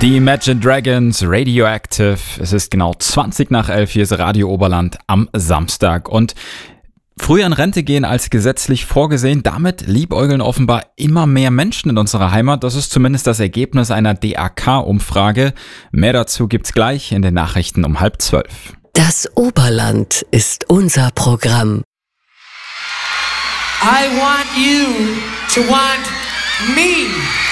Die Imagine Dragons, Radioactive. Es ist genau 20 nach 11, hier ist Radio Oberland am Samstag. Und früher in Rente gehen als gesetzlich vorgesehen, damit liebäugeln offenbar immer mehr Menschen in unserer Heimat. Das ist zumindest das Ergebnis einer DAK-Umfrage. Mehr dazu gibt's gleich in den Nachrichten um 11:30. Das Oberland ist unser Programm. I want you to want me.